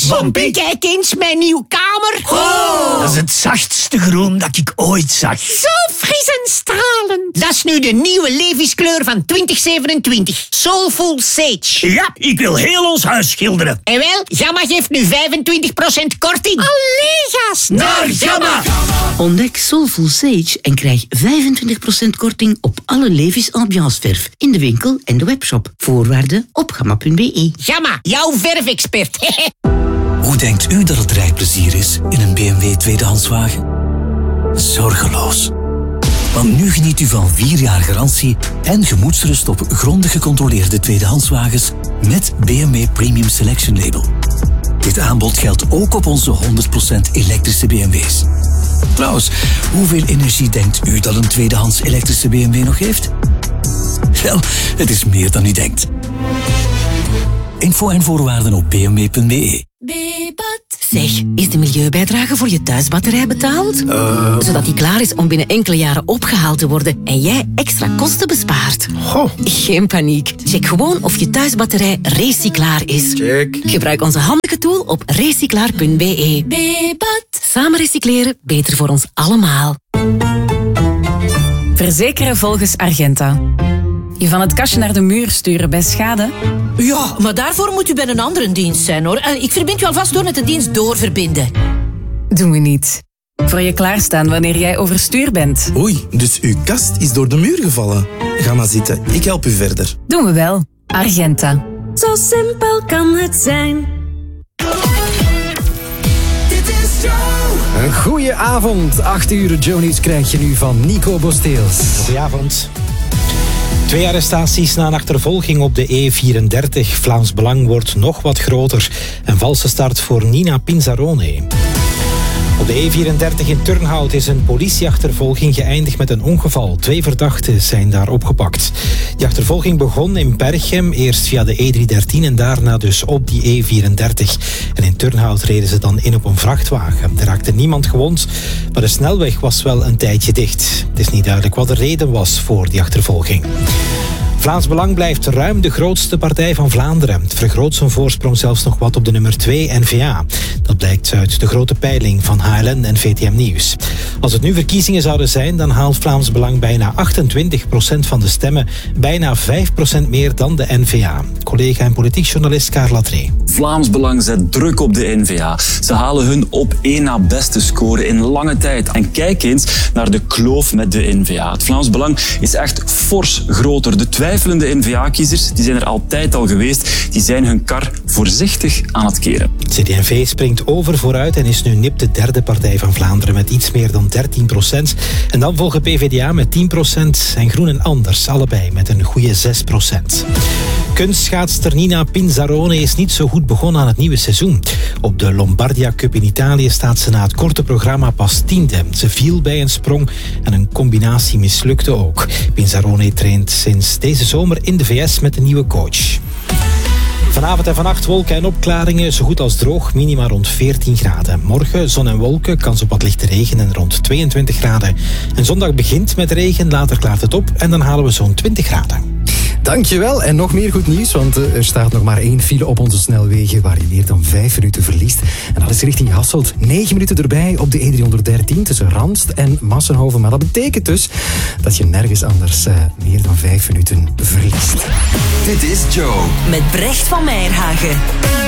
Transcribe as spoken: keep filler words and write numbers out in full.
Zombie. Kijk eens, mijn nieuwe kamer. Oh. Dat is het zachtste groen dat ik ooit zag. Zo fris en stralend. Dat is nu de nieuwe Levi's kleur van twintig zevenentwintig. Soulful Sage. Ja, ik wil heel ons huis schilderen. En wel, Gamma geeft nu vijfentwintig procent korting. Allee, gast. Naar Gamma. Ontdek Soulful Sage en krijg vijfentwintig procent korting op alle Levi's Ambiance verf in de winkel en de webshop. Voorwaarden op gamma punt be. Gamma, jouw verfexpert. Hoe denkt u dat het rijplezier is in een B M W tweedehandswagen? Zorgeloos. Want nu geniet u van vier jaar garantie en gemoedsrust op grondig gecontroleerde tweedehandswagens met B M W Premium Selection Label. Dit aanbod geldt ook op onze honderd procent elektrische B M W's. Trouwens, hoeveel energie denkt u dat een tweedehands elektrische B M W nog heeft? Wel, het is meer dan u denkt. Info en voorwaarden op b m w punt be. Zeg, is de milieubijdrage voor je thuisbatterij betaald? Uh. Zodat die klaar is om binnen enkele jaren opgehaald te worden en jij extra kosten bespaart. Goh. Geen paniek. Check gewoon of je thuisbatterij recyclaar is. Check. Gebruik onze handige tool op recyclaar punt be. Samen recycleren, beter voor ons allemaal. Verzekeren volgens Argenta. Je van het kastje naar de muur sturen bij schade? Ja, maar daarvoor moet u bij een andere dienst zijn, hoor. Ik verbind u alvast door met de dienst doorverbinden. Doen we niet. Voor je klaarstaan wanneer jij overstuur bent. Oei, dus uw kast is door de muur gevallen. Ga maar zitten, ik help u verder. Doen we wel. Argenta. Zo simpel kan het zijn. Een goeie avond. acht uur Johnny's krijg je nu van Nico Bosteels. Goedenavond. Twee arrestaties na een achtervolging op de E vierendertig. Vlaams Belang wordt nog wat groter. Een valse start voor Nina Pinzarone. Op de E vierendertig in Turnhout is een politieachtervolging geëindigd met een ongeval. Twee verdachten zijn daar opgepakt. Die achtervolging begon in Berchem, eerst via de E driehonderddertien en daarna dus op die E vierendertig. En in Turnhout reden ze dan in op een vrachtwagen. Er raakte niemand gewond, maar de snelweg was wel een tijdje dicht. Het is niet duidelijk wat de reden was voor die achtervolging. Vlaams Belang blijft ruim de grootste partij van Vlaanderen. Het vergroot zijn voorsprong zelfs nog wat op de nummer twee N V A. Dat blijkt uit de grote peiling van H L N en V T M Nieuws. Als het nu verkiezingen zouden zijn, dan haalt Vlaams Belang bijna achtentwintig procent van de stemmen. Bijna vijf procent meer dan de N V A. Collega en politiek journalist Carla Tree. Vlaams Belang zet druk op de N V A. Ze halen hun op één na beste score in lange tijd. En kijk eens naar de kloof met de N V A. Het Vlaams Belang is echt fors groter. De twijfelende N V A-kiezers, die zijn er altijd al geweest, die zijn hun kar voorzichtig aan het keren. C D en V springt over vooruit en is nu nipt de derde partij van Vlaanderen met iets meer dan dertien procent. En dan volgen P V D A met tien procent en Groen en Anders allebei met een goede zes procent. Kunstschaatster Nina Pinzarone is niet zo goed begonnen aan het nieuwe seizoen. Op de Lombardia Cup in Italië staat ze na het korte programma pas tiende. Ze viel bij een sprong en een combinatie mislukte ook. Pinzarone traint sinds deze zomer in de V S met een nieuwe coach. Vanavond en vannacht wolken en opklaringen, zo goed als droog, minima rond veertien graden. Morgen zon en wolken, kans op wat lichte regen en rond tweeëntwintig graden. En zondag begint met regen, later klaart het op en dan halen we zo'n twintig graden. Dankjewel. En nog meer goed nieuws, want er staat nog maar één file op onze snelwegen waar je meer dan vijf minuten verliest. En dat is richting Hasselt. Negen minuten erbij op de E driehonderddertien tussen Randst en Massenhoven. Maar dat betekent dus dat je nergens anders uh, meer dan vijf minuten verliest. Dit is Joe. Met Brecht van Meijerhagen.